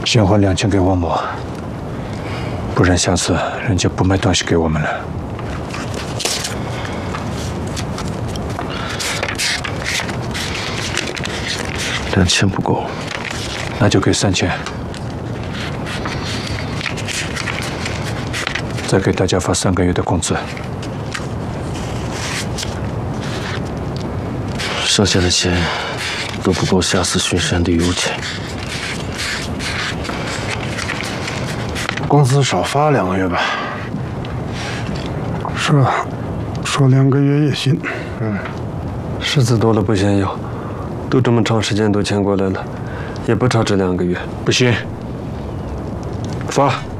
先还2000给王某，不然下次人家不卖东西给我们了。 2000不够， 那就给3000，再给大家发3个月的工资。 剩下的钱都不够下次巡山的油钱。 工资少发2个月吧。 是啊，说2个月也行。 柿子多了不嫌要，都这么长时间都签过来了，也不超这2个月。 不行，发。